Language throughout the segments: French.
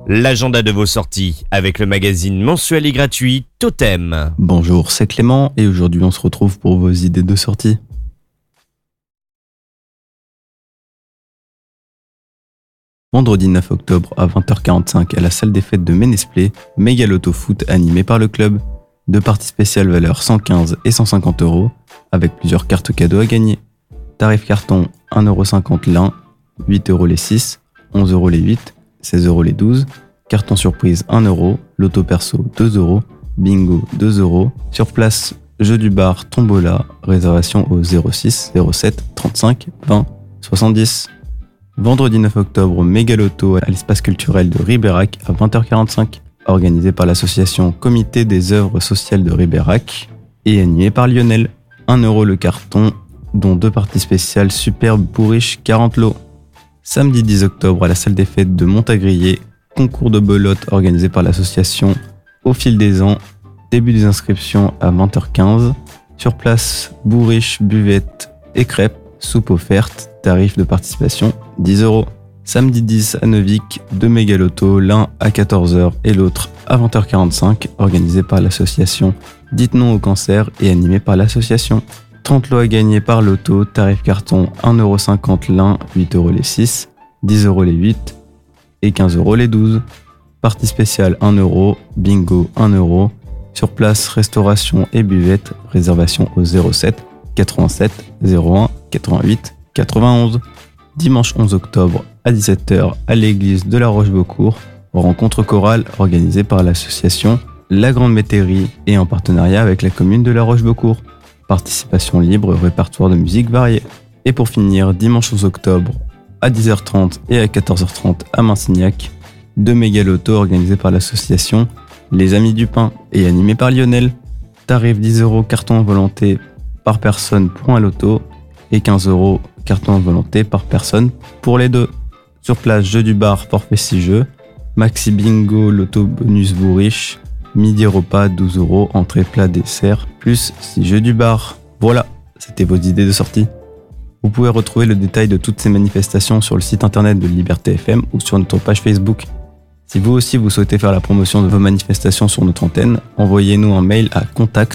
L'agenda de vos sorties avec le magazine mensuel et gratuit Totem. Bonjour, c'est Clément et aujourd'hui on se retrouve pour vos idées de sortie. Vendredi 9 octobre à 20h45 à la salle des fêtes de Ménesplé, Méga Loto Foot animé par le club. 2 parties spéciales valeur 115 et 150 € avec plusieurs cartes cadeaux à gagner. Tarif carton 1,50€ l'un, 8 € les 6, 11 € les 8, 16 € les 12, carton surprise 1 €, loto perso 2 €, bingo 2 €, sur place, jeu du bar, tombola, réservation au 06 07 35 20 70. Vendredi 9 octobre, méga loto à l'espace culturel de Ribérac à 20h45, organisé par l'association Comité des œuvres sociales de Ribérac et animé par Lionel. 1 € le carton, dont 2 parties spéciales superbes bourriches 40 lots. Samedi 10 octobre à la salle des fêtes de Montagrier, concours de belote organisé par l'association Au fil des ans, début des inscriptions à 20h15. Sur place, bourriches, buvettes et crêpes, soupe offerte, tarif de participation 10 €. Samedi 10 à Neuvik, 2 méga lotos, l'un à 14h et l'autre à 20h45, organisé par l'association Dites non au cancer et animé par l'association. 30 lots à gagner par loto, tarif carton 1,50€ l'un, 8 € les 6, 10 € les 8 et 15 € les 12. Partie spéciale 1 €, bingo 1 €. Sur place, restauration et buvette, réservation au 07 87 01 88 91. Dimanche 11 octobre à 17h à l'église de la Roche-Beaucourt, rencontre chorale organisée par l'association La Grande Métairie et en partenariat avec la commune de la Roche-Beaucourt. Participation libre, répertoire de musique variée. Et pour finir, dimanche 11 octobre à 10h30 et à 14h30 à Massignac, 2 méga lotos organisés par l'association Les Amis du Pain et animés par Lionel. Tarif 10 € carton à volonté par personne pour un loto et 15 € carton à volonté par personne pour les deux. Sur place, jeu du bar, forfait 6 jeux, maxi bingo, loto bonus bourriche, midi repas 12 €, entrée plat dessert, plus 6 jeux du bar. Voilà, c'était vos idées de sortie. Vous pouvez retrouver le détail de toutes ces manifestations sur le site internet de Liberté FM ou sur notre page Facebook. Si vous aussi vous souhaitez faire la promotion de vos manifestations sur notre antenne, envoyez-nous un mail à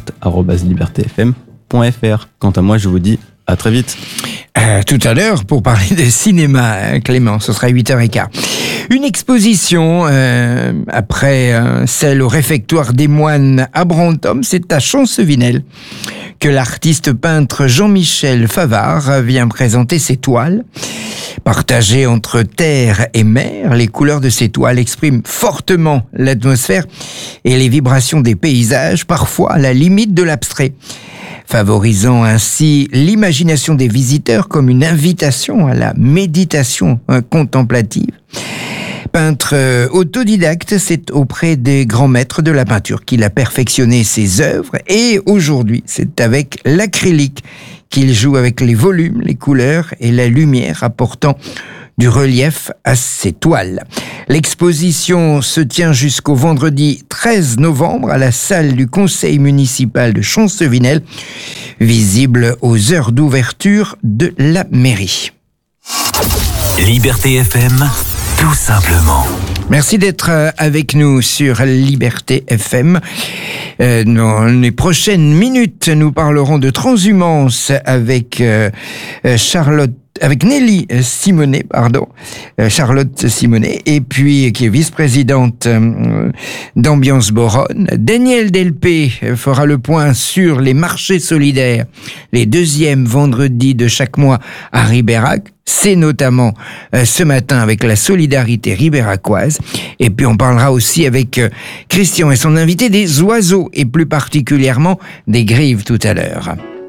contact@libertefm.fr. Quant à moi, je vous dis à très vite. Tout à l'heure, pour parler de cinéma, Clément, ce sera 8h15. Une exposition, après celle au réfectoire des moines à Brantôme, c'est à Champcevinel que l'artiste peintre Jean-Michel Favard vient présenter ses toiles. Partagées entre terre et mer, les couleurs de ces toiles expriment fortement l'atmosphère et les vibrations des paysages, parfois à la limite de l'abstrait, favorisant ainsi l'imagination des visiteurs comme une invitation à la méditation contemplative. Peintre autodidacte, c'est auprès des grands maîtres de la peinture qu'il a perfectionné ses œuvres et aujourd'hui, c'est avec l'acrylique qu'il joue avec les volumes, les couleurs et la lumière, apportant du relief à ses toiles. L'exposition se tient jusqu'au vendredi 13 novembre à la salle du conseil municipal de Champcevinel, visible aux heures d'ouverture de la mairie. Liberté FM, tout simplement. Merci d'être avec nous sur Liberté FM. Dans les prochaines minutes, nous parlerons de transhumance avec Nelly Simonet, Charlotte Simonet, et puis qui est vice-présidente d'Ambiance Boronne. Daniel Delpé fera le point sur les marchés solidaires, les 2e vendredis de chaque mois à Ribérac. C'est notamment ce matin avec la solidarité ribéracoise. Et puis on parlera aussi avec Christian et son invité des oiseaux, et plus particulièrement des grives tout à l'heure.